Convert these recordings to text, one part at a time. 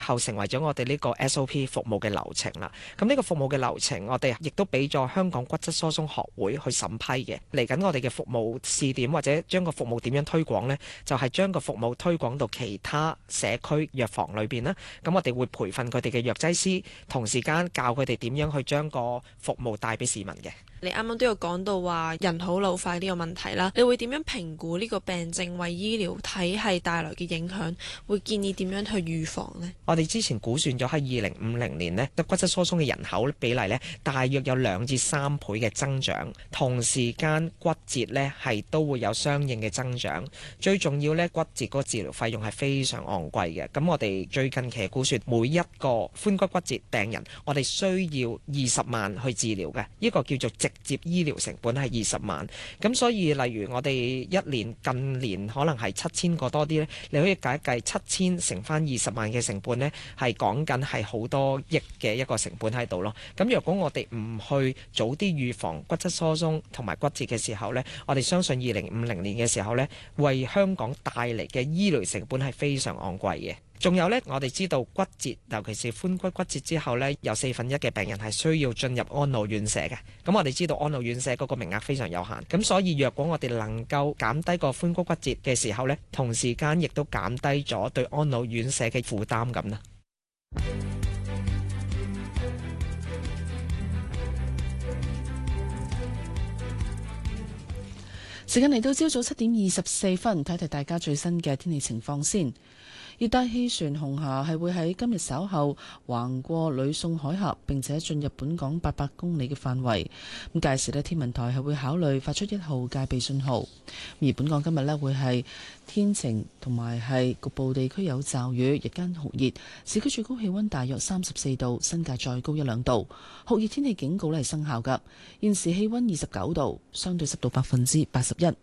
後成為咗我哋呢個 SOP 服務嘅流程啦。咁呢個服務嘅流程，我哋亦都俾咗香港骨質疏鬆學會去審批嘅。嚟緊我哋嘅服務試點或者將個服務點樣推廣呢？就係將個服務推廣到其他社區藥房裏邊啦。咁我哋會培訓佢哋嘅藥劑師，同時間教佢哋點樣去將個服務帶俾市民嘅。 你啱啱都有講到話人口老化呢個問題啦，你會點樣評估呢個病症為醫療體系帶來嘅影響？會建議點樣去預防呢？ 我哋之前估算咗喺2050年呢，骨質疏鬆嘅人口比例呢，大約有2至3倍嘅增長，同時間骨折呢係都會有相應嘅增長。最重要呢，骨折嗰個治療費用係非常昂貴嘅。咁我哋最近期估算，每一個髖骨骨折病人，我哋需要20萬去治療嘅，呢個叫做直接醫療成本係20萬。咁所以例如我哋近年可能係7000個多啲呢，你可以計一計7000乘翻20萬嘅成本呢，係講緊係好多億嘅一個成本喺度咯。咁若果我哋唔去早啲預防骨質疏鬆同埋骨折嘅時候呢，我哋相信2050年嘅時候呢，為香港帶嚟嘅醫療成本係非常昂貴嘅。仲有呢，我哋知道骨折，尤其是髖骨骨折之後呢，有1/4嘅病人係需要進入安老院舍嘅。咁我哋知道安老院舍嗰個名額非常有限，咁所以若果我哋能夠減低個髖骨骨折嘅時候呢，同時間亦都減低咗對安老院舍嘅負擔咁啦。 時間嚟到朝早7點24分，睇睇大家最新嘅天氣情況先。熱帶氣旋紅霞係會喺今日稍後橫過呂宋海峽，並且進入本港800公里嘅範圍。咁屆時咧，天文台係會考慮發出1號戒備信號。而本港今日咧會係天晴，同埋係局部地區有驟雨，日間酷熱，市區最高氣溫大約34度，新界再高1-2度。酷熱天氣警告咧係生效㗎。現時氣溫29度，相對濕度81%。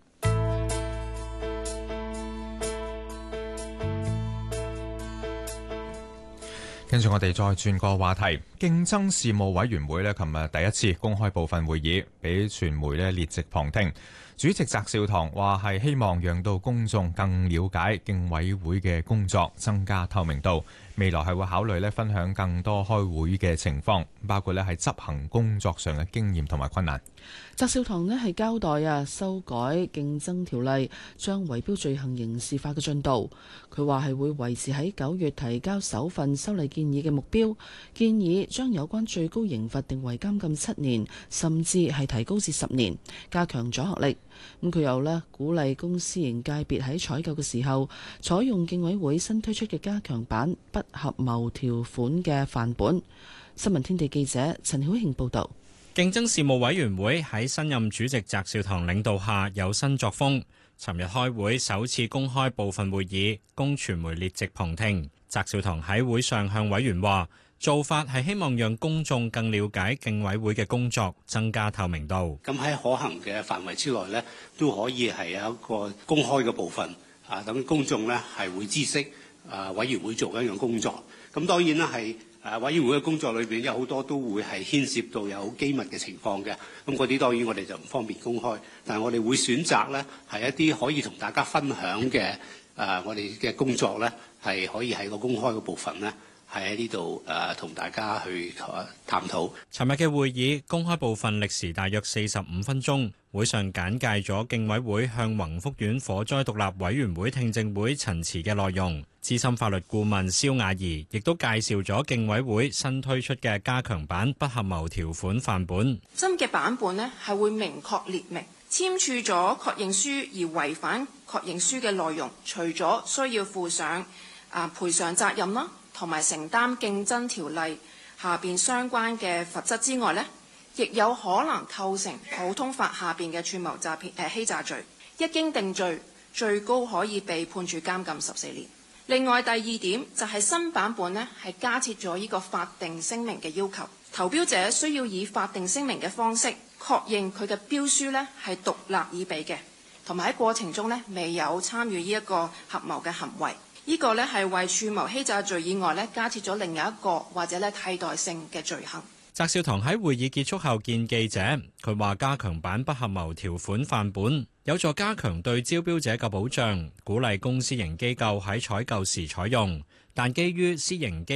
跟住我哋再轉個話題，競爭事務委員會琴日第一次公開部分會議，俾傳媒列席旁聽。主席翟紹唐話係希望讓到公眾更了解競委會嘅工作，增加透明度。未來係會考慮分享更多開會嘅情況，包括係執行工作上嘅經驗同埋困難。 翟紹唐係交代修改競爭條例，將圍標罪行刑事化嘅進度。佢話係會維持喺9月提交首份修例建議嘅目標，建議將有關最高刑罰定為監禁7年，甚至係提高至10年，加強阻嚇力。咁佢又鼓勵公私營界別喺採購嘅時候，採用競委會新推出嘅加強版不合謀條款嘅範本。新聞天地記者陳曉慶報導。 競爭事務委員會喺新任主席翟紹唐領導下有新作風，尋日開會首次公開部分會議，供傳媒列席旁聽。翟紹唐喺會上向委員話，做法係希望讓公眾更了解競委會嘅工作，增加透明度。 咁喺可行嘅範圍之內呢，都可以係有一個公開嘅部分，等公眾呢係會知悉委員會做緊一樣工作。咁當然啦，係委員會嘅工作裏邊有好多都會係牽涉到有機密嘅情況嘅。咁嗰啲當然我哋就唔方便公開，但係我哋會選擇呢係一啲可以同大家分享嘅我哋嘅工作呢，係可以喺個公開嘅部分呢，係喺呢度同大家去探討。 尋日嘅會議公開部分歷時大約45分鐘，會上簡介咗競委會向宏福苑火災獨立委員會聽證會陳詞嘅內容。資深法律顧問蕭雅儀亦都介紹咗競委會新推出嘅加強版不合謀條款範本。 新嘅版本呢係會明確列明簽署咗確認書而違反確認書嘅內容，除咗需要負上賠償責任啦，同埋承擔競爭條例下邊相關嘅罰則之外呢，亦有可能構成普通法下邊嘅串謀欺詐罪。一經定罪，最高可以被判處監禁14年。另外第二點就係新版本呢係加設咗呢個法定聲明嘅要求，投標者需要以法定聲明嘅方式確認佢嘅標書呢係獨立已備嘅，同埋喺過程中呢未有參與呢一個合謀嘅行為。呢個呢係為串謀欺詐罪以外呢加設咗另一個或者呢替代性嘅罪行。 翟紹唐喺會議結束後見記者，佢話加強版不合謀條款範本有助加強對招標者嘅保障，鼓勵公私營機構喺採購時採用， 但基於私營機